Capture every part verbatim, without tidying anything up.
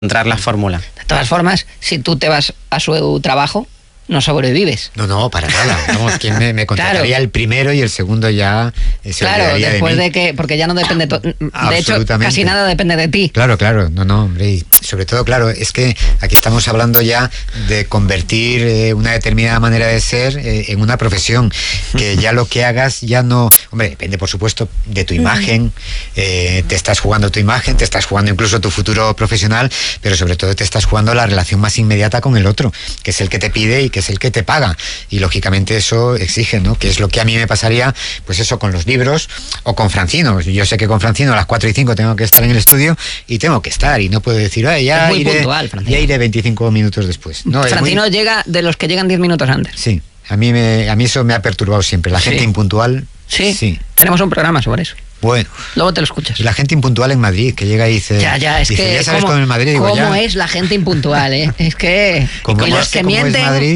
encontrar la fórmula. De todas formas, si tú te vas a su trabajo, no sobrevives. No, no, para nada. Vamos, ¿quién me, me contrataría claro. el primero y el segundo ya eh, se Claro, olvidaría después de, de, mí. que, porque ya no depende, to- de hecho, casi nada depende de ti. Claro, claro, no, no, hombre, y sobre todo, claro, es que aquí estamos hablando ya de convertir eh, una determinada manera de ser eh, en una profesión, que ya lo que hagas ya no, hombre, depende por supuesto de tu imagen, eh, te estás jugando tu imagen, te estás jugando incluso tu futuro profesional, pero sobre todo te estás jugando la relación más inmediata con el otro, que es el que te pide y que es el que te paga. Y lógicamente eso exige, ¿no? Que es lo que a mí me pasaría, pues eso, con los libros o con Francino. Yo sé que con Francino a las cuatro y cinco tengo que estar en el estudio y tengo que estar y no puedo decir, ay, ya, es muy iré, puntual, ya iré veinticinco minutos después. No, Francino muy... llega de los que llegan diez minutos antes. Sí, a mí, me, a mí eso me ha perturbado siempre. La gente sí. impuntual. Sí, sí, tenemos un programa sobre eso. Bueno. Luego te lo escuchas. Y la gente impuntual en Madrid, que llega y dice... Ya, ya, es dice, que... ya sabes cómo, cómo en Madrid, digo, ¿cómo ya. es la gente impuntual, eh? Es que... Como y los que mienten... Madrid.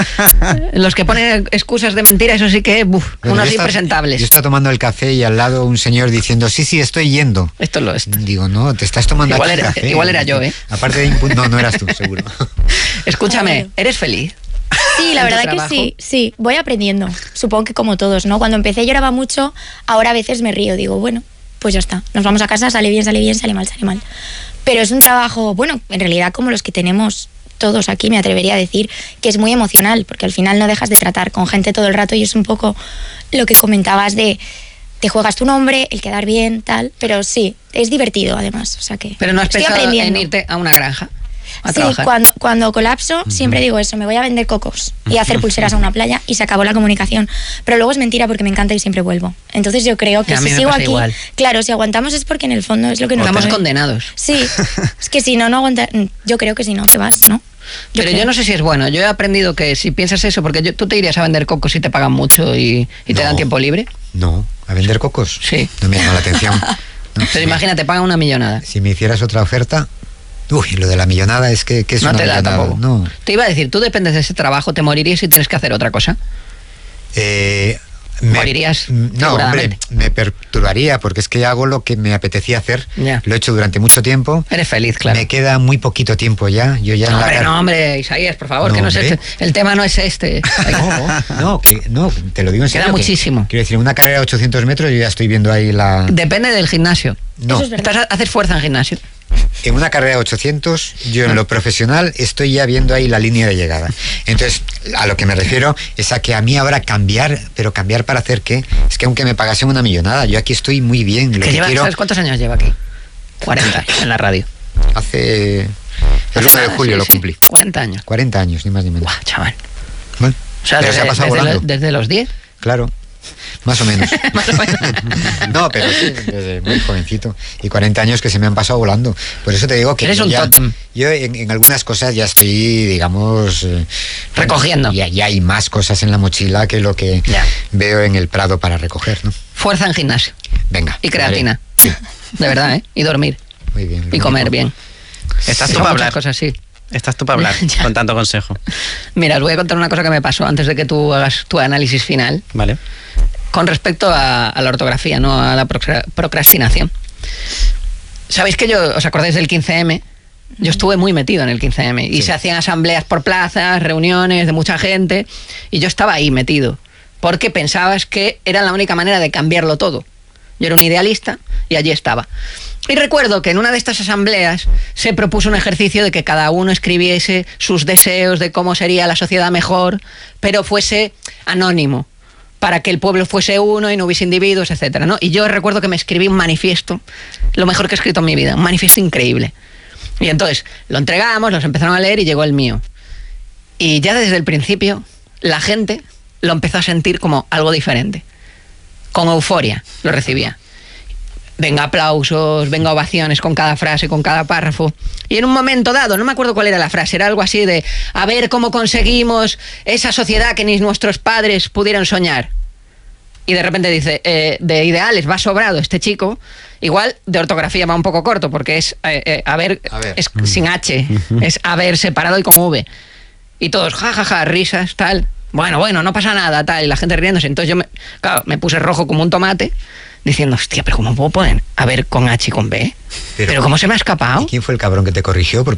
Los que ponen excusas de mentira, eso sí que... Uf, bueno, unos yo está, impresentables. Yo estaba tomando el café y al lado un señor diciendo, sí, sí, estoy yendo. Esto lo es. Digo, no, te estás tomando igual aquí era, café. Igual era yo, ¿eh? Aparte de impuntual... No, no eras tú, seguro. Escúchame, ¿eres feliz? Sí, la verdad que sí, sí, voy aprendiendo, supongo que como todos, ¿no? Cuando empecé lloraba mucho, ahora a veces me río, digo, bueno, pues ya está, nos vamos a casa, sale bien, sale bien, sale mal, sale mal. Pero es un trabajo, bueno, en realidad como los que tenemos todos aquí, me atrevería a decir, que es muy emocional, porque al final no dejas de tratar con gente todo el rato y es un poco lo que comentabas de... te juegas tu nombre, el quedar bien, tal, pero sí, es divertido además, o sea que... Pero no has estoy pensado aprendiendo. en irte a una granja. A sí, trabajar. cuando, cuando colapso uh-huh. siempre digo eso, me voy a vender cocos y a hacer pulseras a una playa y se acabó la comunicación. Pero luego es mentira porque me encanta y siempre vuelvo. Entonces yo creo que a si mí me sigo pasa aquí, igual. claro, si aguantamos es porque en el fondo es lo que nos estamos mueve. condenados. Sí, es que si no, no aguantas. Yo creo que si no, te vas, ¿no? Yo Pero creo. yo no sé si es bueno. Yo he aprendido que si piensas eso, porque yo, tú te irías a vender cocos si te pagan mucho y, y te no, dan tiempo libre. No, ¿a vender cocos? Sí. No me llama la atención. No, pero imagínate, pagan una millonada. Si me hicieras otra oferta... Uy, lo de la millonada es que, que es no una te da millonada. Tampoco. No. Te iba a decir, tú dependes de ese trabajo, te morirías si tienes que hacer otra cosa. Eh, me, morirías. No, hombre, me perturbaría porque es que hago lo que me apetecía hacer. Ya. Lo he hecho durante mucho tiempo. Eres feliz, claro. Me queda muy poquito tiempo ya. Yo ya no, en la hombre, car- no, hombre, Isaías, por favor, no, que no es hombre. este. El tema no es este. No, no, que, no, te lo digo en serio. Queda muchísimo. Que, quiero decir, una carrera de ochocientos metros yo ya estoy viendo ahí la... Depende del gimnasio. No. Eso es verdad. Estás, haces fuerza en gimnasio. En una carrera de ochocientos, yo en lo profesional estoy ya viendo ahí la línea de llegada. Entonces, a lo que me refiero es a que a mí ahora cambiar, pero cambiar para hacer qué, es que aunque me pagasen una millonada, yo aquí estoy muy bien. Lo que lleva, quiero... ¿Sabes cuántos años lleva aquí? cuarenta en la radio. Hace... El Hace uno de nada, julio sí, lo sí. cumplí. cuarenta años. cuarenta años, ni más ni menos. Buah, chaval. Bueno, O sea, pero desde, se ha pasado desde, volando. lo- desde los diez. Claro, más o menos. Más o menos. No, pero sí, desde muy jovencito. Y cuarenta años que se me han pasado volando. Por eso te digo que Eres yo un ya, tótem. yo en, en algunas cosas ya estoy, digamos... eh, Recogiendo. Ya, ya hay más cosas en la mochila que lo que Ya. veo en el Prado para recoger, ¿no? Fuerza en gimnasio. Venga. Y creatina. Sí, De verdad, ¿eh? Y dormir. muy bien. Y comer bien. Estás tú Son para muchas hablar. cosas, sí. Estás tú para hablar Ya. con tanto consejo. Mira, os voy a contar una cosa que me pasó antes de que tú hagas tu análisis final. Vale. Con respecto a, a la ortografía, no a la procra- procrastinación. ¿Sabéis que yo, os acordáis del quince eme? Yo estuve muy metido en el quince eme y Sí. se hacían asambleas por plazas, reuniones de mucha gente y yo estaba ahí metido porque pensabas que era la única manera de cambiarlo todo. Yo era un idealista y allí estaba. Y recuerdo que en una de estas asambleas se propuso un ejercicio de que cada uno escribiese sus deseos de cómo sería la sociedad mejor, pero fuese anónimo, para que el pueblo fuese uno y no hubiese individuos, etcétera, ¿no? Y yo recuerdo que me escribí un manifiesto, lo mejor que he escrito en mi vida, un manifiesto increíble. Y entonces lo entregamos, los empezaron a leer y llegó el mío. Y ya desde el principio la gente lo empezó a sentir como algo diferente. Con euforia lo recibía. Venga aplausos, venga ovaciones con cada frase, con cada párrafo. Y en un momento dado, no me acuerdo cuál era la frase, era algo así de a ver cómo conseguimos esa sociedad que ni nuestros padres pudieron soñar. Y de repente dice, eh, de ideales va sobrado este chico, igual de ortografía va un poco corto, porque es eh, eh, a ver, A ver. es sin H, es haber separado y con V. Y todos, jajaja, ja, ja, risas, tal. Bueno, bueno, no pasa nada, tal. Y la gente riéndose. Entonces yo, me, claro, me puse rojo como un tomate, diciendo, hostia, pero ¿cómo puedo poner a ver con H y con B? Pero, ¿Pero cómo se me ha escapado? ¿Y quién fue el cabrón que te corrigió? Porque